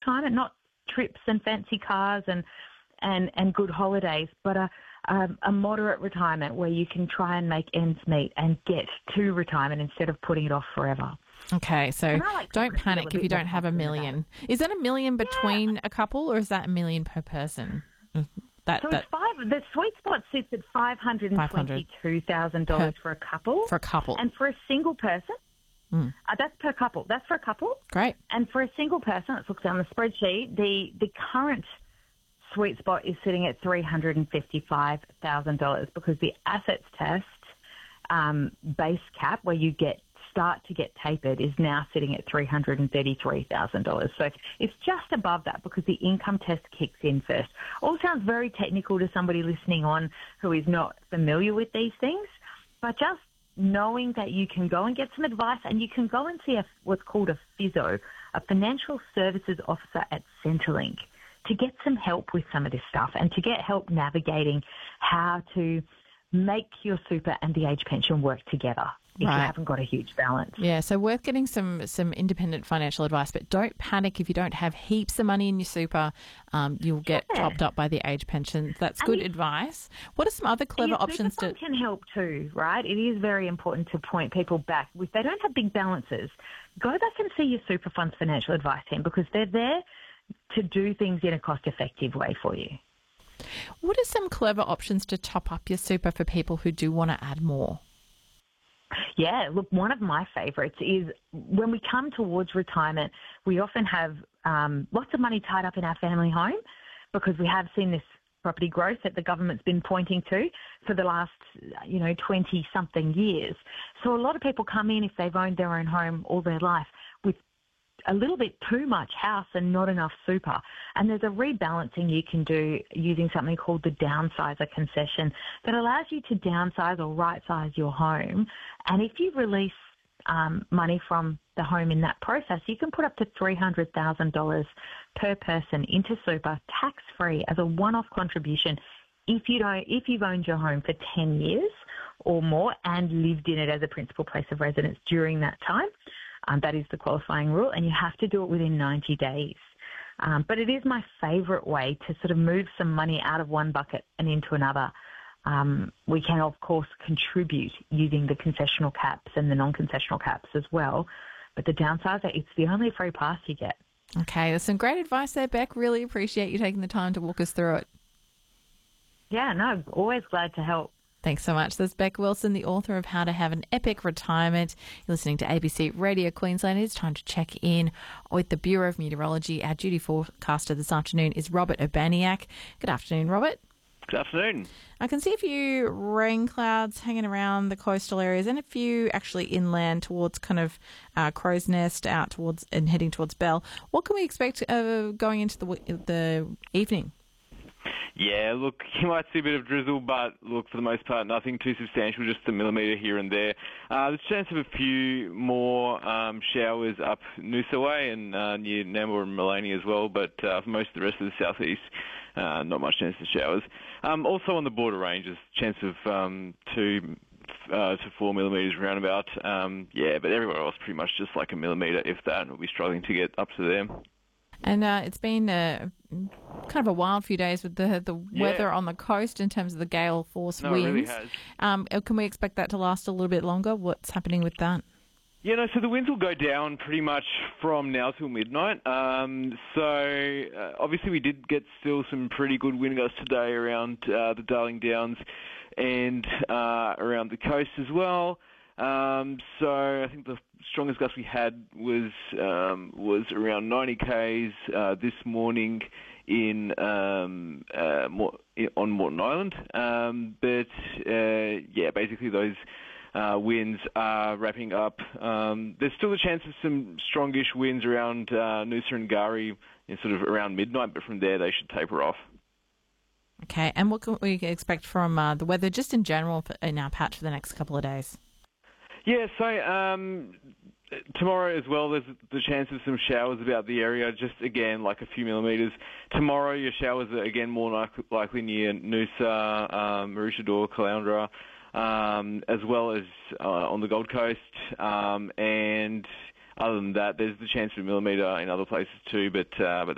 retirement, not trips and fancy cars and good holidays, but a moderate retirement where you can try and make ends meet and get to retirement instead of putting it off forever. Okay, so don't panic if you don't have $1 million. Is that $1 million between a couple, or is that $1 million per person? The sweet spot sits at $522,000 for a couple. For a couple. And for a single person, that's per couple. That's for a couple. Great. And for a single person, let's look down the spreadsheet, the current sweet spot is sitting at $355,000 because the assets test base cap, where you start to get tapered, is now sitting at $333,000. So it's just above that because the income test kicks in first. All sounds very technical to somebody listening on who is not familiar with these things, but just knowing that you can go and get some advice, and you can go and see what's called a FISO, a financial services officer at Centrelink, to get some help with some of this stuff and to get help navigating how to make your super and the age pension work together if you haven't got a huge balance. Yeah, so worth getting some independent financial advice, but don't panic if you don't have heaps of money in your super. You'll get topped up by the age pension. That's good advice. What are some other clever options? Super fund can help too, right? It is very important to point people back. If they don't have big balances, go back and see your super fund's financial advice team, because they're there to do things in a cost-effective way for you. What are some clever options to top up your super for people who do want to add more? Yeah, look, one of my favourites is when we come towards retirement, we often have lots of money tied up in our family home because we have seen this property growth that the government's been pointing to for the last, 20-something years. So a lot of people come in, if they've owned their own home all their life, with a little bit too much house and not enough super. And there's a rebalancing you can do using something called the downsizer concession that allows you to downsize or right-size your home. And if you release money from the home in that process, you can put up to $300,000 per person into super tax-free as a one-off contribution if you've owned your home for 10 years or more and lived in it as a principal place of residence during that time. That is the qualifying rule, and you have to do it within 90 days. But it is my favourite way to sort of move some money out of one bucket and into another. We can, of course, contribute using the concessional caps and the non-concessional caps as well. But the downsizer, it's the only free pass you get. Okay, there's some great advice there, Beck. Really appreciate you taking the time to walk us through it. Yeah, no, always glad to help. Thanks so much. There's Beck Wilson, the author of How to Have an Epic Retirement. You're listening to ABC Radio Queensland. It's time to check in with the Bureau of Meteorology. Our duty forecaster this afternoon is Robert Urbaniak. Good afternoon, Robert. Good afternoon. I can see a few rain clouds hanging around the coastal areas and a few actually inland towards kind of Crow's Nest out towards and heading towards Bell. What can we expect going into the evening? Yeah, look, you might see a bit of drizzle, but look, for the most part, nothing too substantial, just a millimetre here and there. There's a chance of a few more showers up Noosa Way and near Nambour and Maloney as well, but for most of the rest of the southeast, not much chance of showers. Also on the border ranges, chance of 2 to 4 millimetres roundabout. But everywhere else pretty much just like a millimetre, if that, and we'll be struggling to get up to there. And it's been kind of a wild few days with the weather on the coast in terms of the gale force winds. It really has. Can we expect that to last a little bit longer? What's happening with that? Yeah, no, so the winds will go down pretty much from now till midnight. Obviously we did get still some pretty good wind gusts today around the Darling Downs and around the coast as well. I think the strongest gust we had was around 90 k's this morning on Moreton Island. Basically those winds are wrapping up. There's still a chance of some strongish winds around Noosa and Gari, sort of around midnight, but from there they should taper off. Okay, and what can we expect from the weather just in general in our patch for the next couple of days? Yeah, so tomorrow as well, there's the chance of some showers about the area, just again, like a few millimetres. Tomorrow, your showers are again more likely near Noosa, Maroochydore, Caloundra, as well as on the Gold Coast. And other than that, there's the chance of a millimetre in other places too, but